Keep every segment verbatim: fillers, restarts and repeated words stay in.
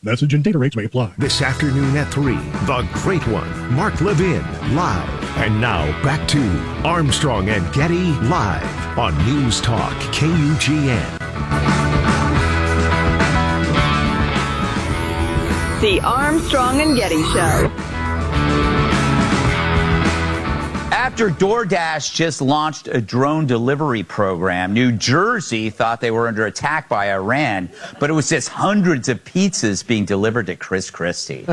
Message and data rates may apply. This afternoon at three, the great one, Mark Levin, live. And now back to Armstrong and Getty live on News Talk K U G N. The Armstrong and Getty Show. After DoorDash just launched a drone delivery program, New Jersey thought they were under attack by Iran, but it was just hundreds of pizzas being delivered to Chris Christie.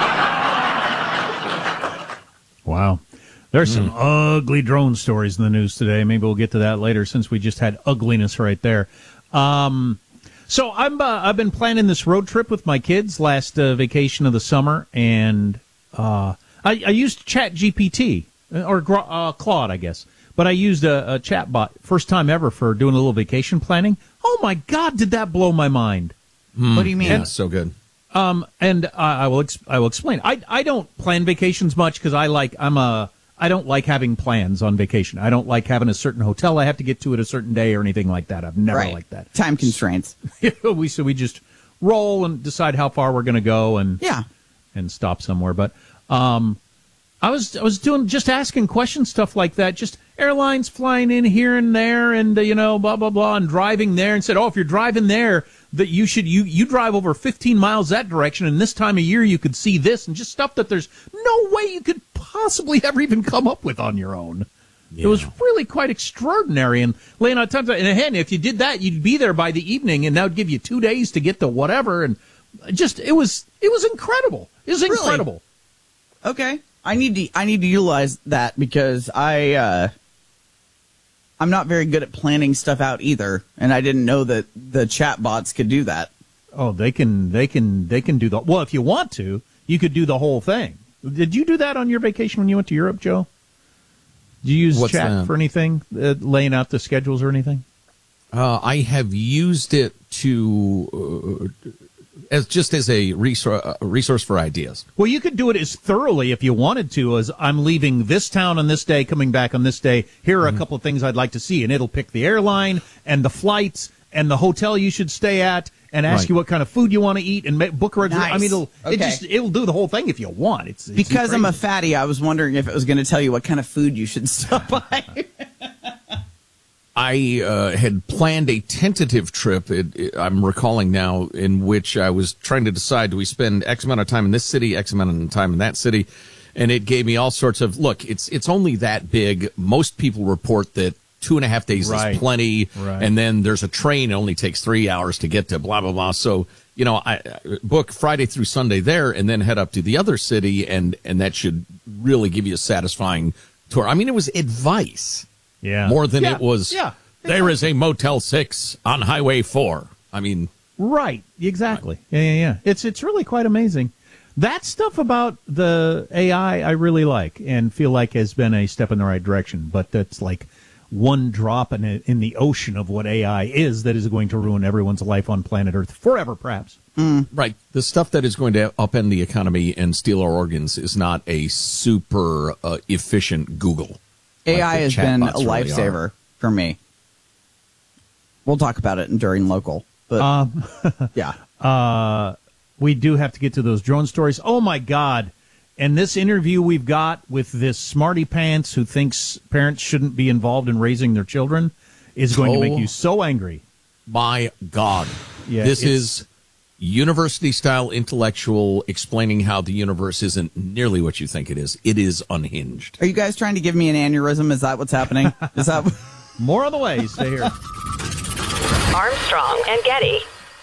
Wow. There's some mm. ugly drone stories in the news today. Maybe we'll get to that later since we just had ugliness right there. Um, so I'm, uh, I've been planning this road trip with my kids last uh, vacation of the summer, and uh, I, I used ChatGPT. Or uh, Claude, I guess. But I used a, a chat bot, first time ever, for doing a little vacation planning. Oh, my God, did that blow my mind. Mm, what do you mean? Yeah, so good. Um, and I, I will ex- I will explain. I I don't plan vacations much because I like I'm a I don't like having plans on vacation. I don't like having a certain hotel I have to get to at a certain day or anything like that. I've never right. liked that. Time constraints. we so we just roll and decide how far we're going to go and yeah. and stop somewhere. But um. I was I was doing just asking questions, stuff like that. Just airlines flying in here and there, and uh, you know, blah blah blah, and driving there, and said, oh, if you're driving there, that you should you you drive over fifteen miles that direction, and this time of year you could see this, and just stuff that there's no way you could possibly ever even come up with on your own. Yeah. It was really quite extraordinary, and laying out times. And again, if you did that, you'd be there by the evening, and that would give you two days to get to whatever, and just it was it was incredible. It was really? incredible. Okay. I need to I need to utilize that because I uh, I'm not very good at planning stuff out either, and I didn't know that the chat bots could do that. Oh, they can they can they can do the well if you want to, you could do the whole thing. Did you do that on your vacation when you went to Europe, Joe? Did you use What's chat that? for anything, uh, laying out the schedules or anything? Uh, I have used it to. Uh, As just as a resource, a resource for ideas. Well, you could do it as thoroughly if you wanted to as I'm leaving this town on this day, coming back on this day. Here are mm-hmm. a couple of things I'd like to see. And it'll pick the airline and the flights and the hotel you should stay at and ask right. you what kind of food you want to eat and make, book a reservation. Nice. I mean, it'll, okay. it just, it'll do the whole thing if you want. It's, it's Because crazy. I'm a fatty, I was wondering if it was going to tell you what kind of food you should stop by. I uh, had planned a tentative trip, it, it, I'm recalling now, in which I was trying to decide, do we spend X amount of time in this city, X amount of time in that city? And it gave me all sorts of, look, it's it's only that big. Most people report that two and a half days right. is plenty. Right. And then there's a train, it only takes three hours to get to blah, blah, blah. So, you know, I book Friday through Sunday there and then head up to the other city, and, and that should really give you a satisfying tour. I mean, it was advice. Yeah. More than yeah. it was, yeah. there is a Motel six on Highway four. I mean. Right. Exactly. Right. Yeah, yeah, yeah. It's, it's really quite amazing. That stuff about the A I I really like and feel like has been a step in the right direction. But that's like one drop in, a, in the ocean of what A I is that is going to ruin everyone's life on planet Earth forever, perhaps. Mm. Right. The stuff that is going to upend the economy and steal our organs is not a super uh, efficient Google. A I like has been a really lifesaver are. for me. We'll talk about it during local. But um, yeah. Uh, we do have to get to those drone stories. Oh, my God. And this interview we've got with this smarty pants who thinks parents shouldn't be involved in raising their children is going oh, to make you so angry. My God. Yeah, this is university-style intellectual explaining how the universe isn't nearly what you think it is. It is unhinged. Are you guys trying to give me an aneurysm? Is that what's happening? Is that more on the way? Stay here. Armstrong and Getty.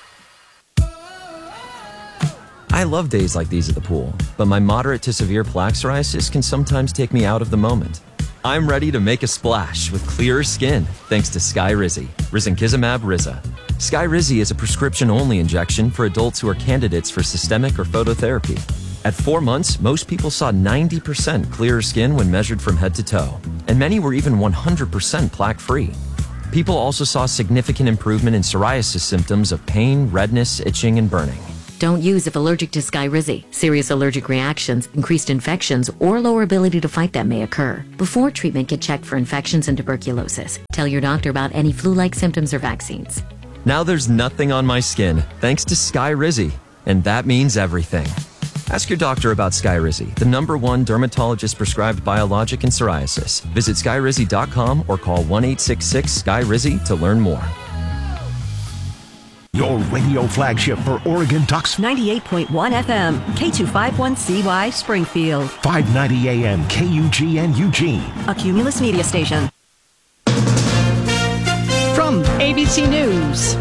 I love days like these at the pool, but my moderate to severe plaque psoriasis can sometimes take me out of the moment. I'm ready to make a splash with clearer skin thanks to Skyrizi, risankizumab Riza. Skyrizi is a prescription-only injection for adults who are candidates for systemic or phototherapy. At four months, most people saw ninety percent clearer skin when measured from head to toe, and many were even one hundred percent plaque-free. People also saw significant improvement in psoriasis symptoms of pain, redness, itching, and burning. Don't use if allergic to Skyrizi. Serious allergic reactions, increased infections, or lower ability to fight them may occur. Before treatment, get checked for infections and tuberculosis. Tell your doctor about any flu-like symptoms or vaccines. Now there's nothing on my skin, thanks to Skyrizi. And that means everything. Ask your doctor about Skyrizi, the number one dermatologist-prescribed biologic in psoriasis. Visit skyrizi dot com or call one eight six six S K Y R I Z I to learn more. Your radio flagship for Oregon Ducks. ninety-eight point one F M, K two fifty-one C Y Springfield. five ninety A M K U G N Eugene. A Cumulus media station. From A B C News,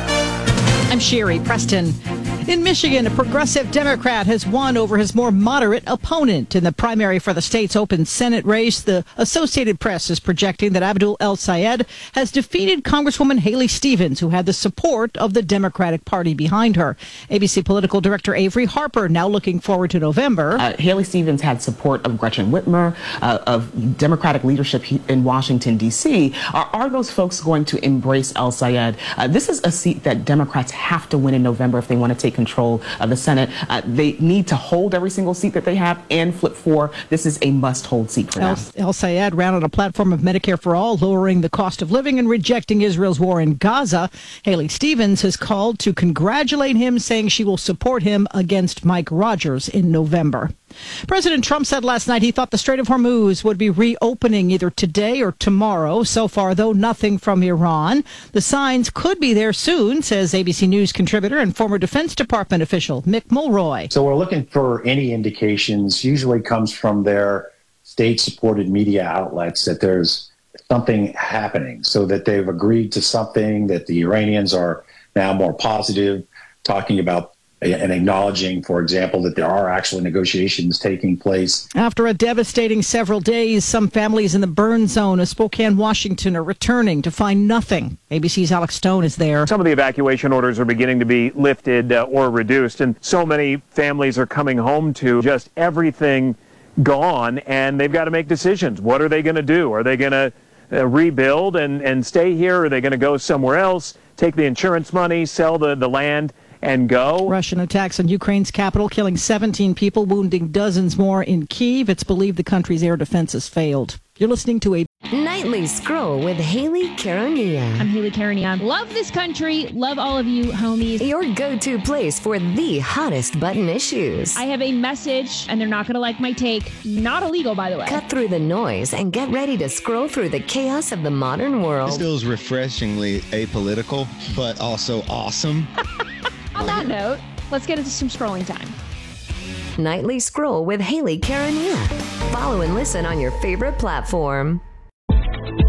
I'm Sherry Preston. In Michigan, a progressive Democrat has won over his more moderate opponent in the primary for the state's open Senate race. The Associated Press is projecting that Abdul El-Sayed has defeated Congresswoman Haley Stevens, who had the support of the Democratic Party behind her. A B C political director Avery Harper now looking forward to November. Uh, Haley Stevens had support of Gretchen Whitmer, uh, of Democratic leadership in Washington, D C Are, are those folks going to embrace El-Sayed? Uh, this is a seat that Democrats have to win in November if they want to take control of the Senate. Uh, they need to hold every single seat that they have and flip four. This is a must-hold seat for them. El-Sayed ran on a platform of Medicare for All, lowering the cost of living and rejecting Israel's war in Gaza. Haley Stevens has called to congratulate him, saying she will support him against Mike Rogers in November. President Trump said last night he thought the Strait of Hormuz would be reopening either today or tomorrow. So far, though, nothing from Iran. The signs could be there soon, says A B C News contributor and former Defense Department official Mick Mulroy. So we're looking for any indications, usually comes from their state-supported media outlets, that there's something happening, so that they've agreed to something, that the Iranians are now more positive, talking about and acknowledging, for example, that there are actually negotiations taking place. After a devastating several days, some families in the burn zone of Spokane, Washington are returning to find nothing. A B C's Alex Stone is there. Some of the evacuation orders are beginning to be lifted uh, or reduced, and so many families are coming home to just everything gone, and they've got to make decisions. What are they going to do? Are they going to uh, rebuild and, and stay here? Are they going to go somewhere else, take the insurance money, sell the, the land, and go? Russian attacks on Ukraine's capital, killing seventeen people, wounding dozens more in Kyiv. It's believed the country's air defense has failed. You're listening to a Nightly Scroll with Haley Caronia. I'm Haley Caronia. Love this country. Love all of you, homies. Your go-to place for the hottest button issues. I have a message, and they're not going to like my take. Not illegal, by the way. Cut through the noise and get ready to scroll through the chaos of the modern world. This feels refreshingly apolitical, but also awesome. On that note, let's get into some scrolling time. Nightly Scroll with Haley Caronia. Follow and listen on your favorite platform.